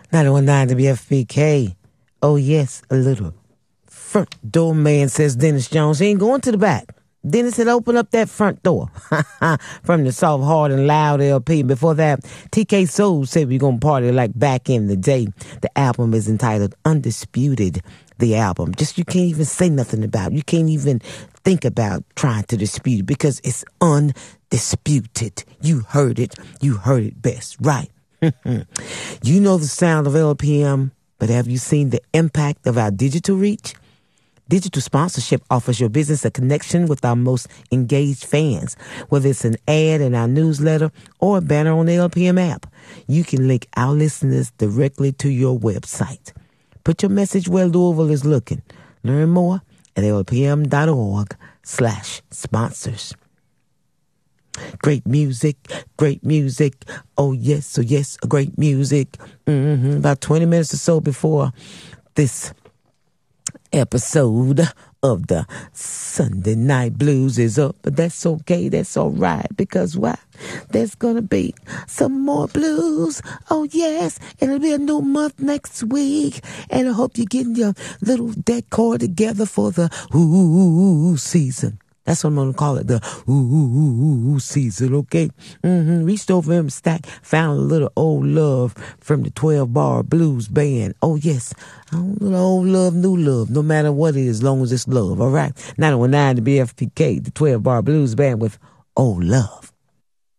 919 WFPK. Oh, yes, a little. Front door man, says Dennis Jones. He ain't going to the back. Dennis had opened up that front door from the soft, hard, and loud LP. Before that, TK Soul said we're going to party like back in the day. The album is entitled Undisputed, the album. Just you can't even say nothing about it. You can't even think about trying to dispute it because it's undisputed. You heard it. You heard it best, right? You know the sound of LPM, but have you seen the impact of our digital reach? Digital sponsorship offers your business a connection with our most engaged fans. Whether it's an ad in our newsletter or a banner on the LPM app, you can link our listeners directly to your website. Put your message where Louisville is looking. Learn more at lpm.org/sponsors. Great music, oh yes, great music. About 20 minutes or so before this episode of the Sunday Night Blues is up, but that's okay, that's all right, because why? There's gonna be some more blues, oh yes, and it'll be a new month next week, and I hope you're getting your little decor together for the ooh season. That's what I'm going to call it, the ooh season, okay? Reached over him, stack, found a little old love from the 12-bar blues band. Oh, yes, little old love, new love, no matter what it is, as long as it's love, all right? 919 to BFPK, the 12-bar blues band with Old Love.